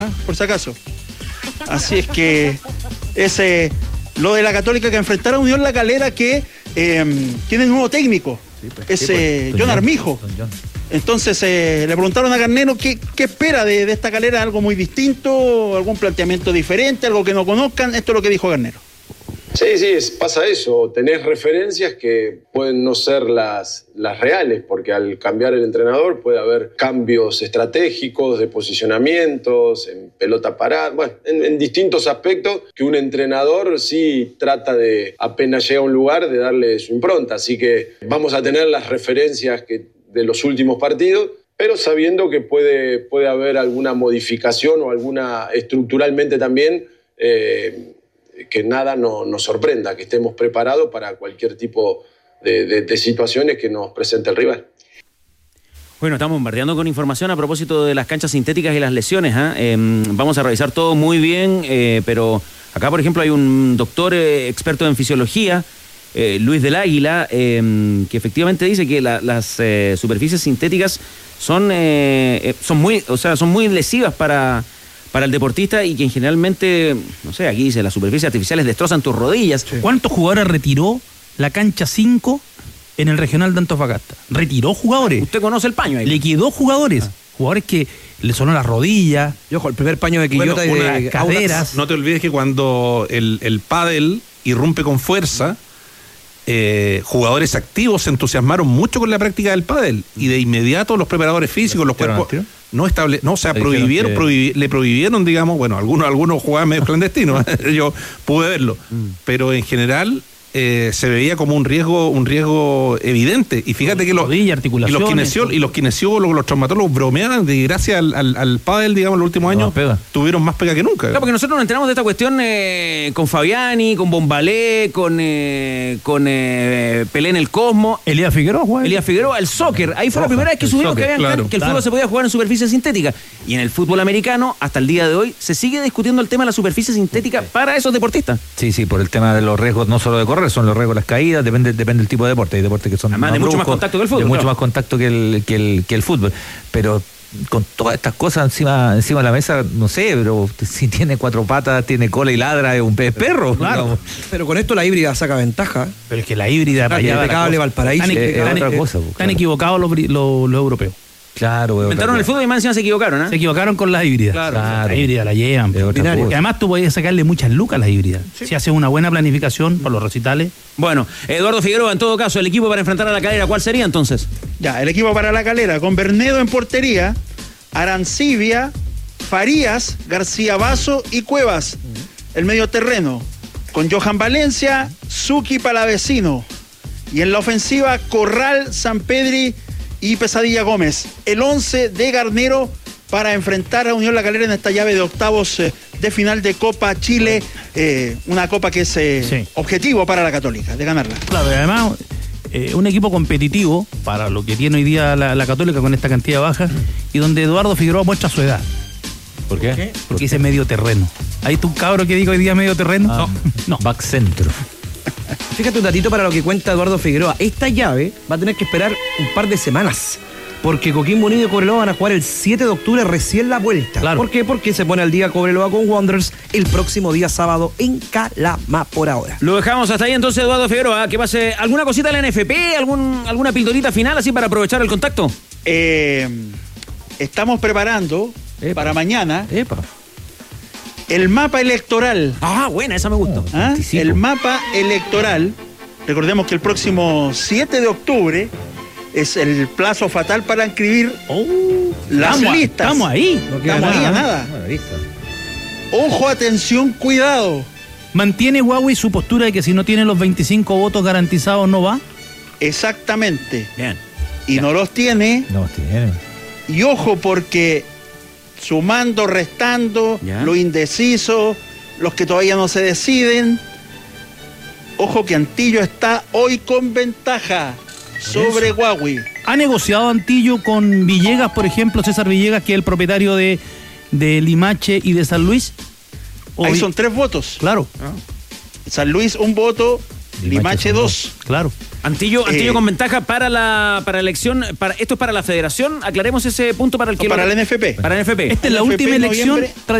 por si acaso. Así es que ese lo de la Católica que enfrentará a Unión La Calera, que tiene un nuevo técnico, John Armijo. Entonces le preguntaron a Garnero qué espera de esta Calera, algo muy distinto, algún planteamiento diferente, algo que no conozcan. Esto es lo que dijo Garnero. Sí, pasa eso. Tenés referencias que pueden no ser las reales, porque al cambiar el entrenador puede haber cambios estratégicos, de posicionamientos, en pelota parada, bueno, en distintos aspectos que un entrenador sí trata de, apenas llega a un lugar, de darle su impronta. Así que vamos a tener las referencias de los últimos partidos, pero sabiendo que puede haber alguna modificación o alguna estructuralmente también, que nada nos sorprenda, que estemos preparados para cualquier tipo de situaciones que nos presente el rival. Bueno, estamos bombardeando con información a propósito de las canchas sintéticas y las lesiones. Vamos a revisar todo muy bien, pero acá, por ejemplo, hay un doctor experto en fisiología, Luis del Águila, que efectivamente dice que las superficies sintéticas son muy lesivas para el deportista, y que generalmente, no sé, aquí dice, las superficies artificiales destrozan tus rodillas. Sí. ¿Cuántos jugadores retiró la cancha 5 en el regional de Antofagasta? Retiró jugadores. Usted conoce el paño ahí. Liquidó jugadores. Jugadores que le sonó las rodillas. Y ojo, el primer paño de Quillota y de caderas. No te olvides que cuando el pádel irrumpe con fuerza, jugadores activos se entusiasmaron mucho con la práctica del pádel, y de inmediato los preparadores físicos, los cuerpos le prohibieron, digamos, bueno, algunos jugaban medio clandestinos, yo pude verlo, pero en general se veía como un riesgo evidente. Y fíjate que los kinesiólogos, los traumatólogos bromeaban de que gracias al pádel, digamos, en los últimos años tuvieron más pega que nunca. Claro, porque nosotros nos enteramos de esta cuestión con Fabiani, con Bombalé, con Pelé en el Cosmo. Elías Figueroa, el soccer. Ahí fue la primera vez que supimos que el fútbol se podía jugar en superficie sintética. Y en el fútbol americano, hasta el día de hoy, se sigue discutiendo el tema de la superficie sintética para esos deportistas. Sí, por el tema de los riesgos, no solo de correr, son los riesgos de las caídas, depende del tipo de deporte. Hay deportes que son además de mucho más contacto que el fútbol. Mucho más contacto que el fútbol. Pero con todas estas cosas encima de la mesa, no sé, pero si tiene 4 patas, tiene cola y ladra, es un pez perro. Claro. Digamos. Pero con esto la híbrida saca ventaja. Pero es que la híbrida para allá impecable Valparaíso. Están equivocados los europeos. Claro, inventaron el fútbol y más encima se equivocaron, ¿eh? Se equivocaron con las híbridas. Claro. La híbrida la llevan. Y además tú podías sacarle muchas lucas a las híbridas. Sí. Si haces una buena planificación para los recitales. Bueno, Eduardo Figueroa, en todo caso, el equipo para enfrentar a la Calera, ¿cuál sería entonces? Ya, el equipo para la Calera, con Bernedo en portería, Arancibia, Farías, García Basso y Cuevas. El medio terreno, con Johan Valencia, Zucchi Palavecino. Y en la ofensiva, Corral, Sampedri y Pesadilla Gómez. El 11 de Garnero para enfrentar a Unión La Calera en esta llave de octavos de final de Copa Chile, una copa que es objetivo para la Católica, de ganarla. Claro, y además un equipo competitivo para lo que tiene hoy día la Católica con esta cantidad de bajas, y donde Eduardo Figueroa muestra su edad. ¿Por qué? Porque dice medio terreno. ¿Hay tú un cabro que diga hoy día medio terreno? No. Back centro. Fíjate un datito para lo que cuenta Eduardo Figueroa. Esta llave va a tener que esperar un par de semanas, porque Coquimbo Unido y Cobreloa van a jugar el 7 de octubre recién la vuelta. Claro. ¿Por qué? Porque se pone al día Cobreloa con Wanderers el próximo día sábado en Calama por ahora. Lo dejamos hasta ahí entonces, Eduardo Figueroa. ¿Qué pase? ¿Alguna cosita de la NFP? ¿Alguna pildorita final así para aprovechar el contacto? Estamos preparando para mañana el mapa electoral. Ah, buena, esa me gustó. El mapa electoral. Recordemos que el próximo 7 de octubre es el plazo fatal para inscribir las listas. Estamos ahí. No estamos ahí a nada. Ojo, atención, cuidado. ¿Mantiene Huawei su postura de que si no tiene los 25 votos garantizados no va? Exactamente. Bien. Y no los tiene. No los tiene. Y ojo, porque sumando, restando, lo indeciso, los que todavía no se deciden. Ojo que Antillo está hoy con ventaja sobre Huawei. ¿Ha negociado Antillo con Villegas, por ejemplo, César Villegas, que es el propietario de Limache y de San Luis? Ahí son 3 votos. Claro. San Luis 1 voto, Limache 2. Claro. Antillo con ventaja para la elección. Esto es para la federación. Aclaremos ese punto para el que para el NFP. Para el NFP. Esta es la NFP última en elección noviembre.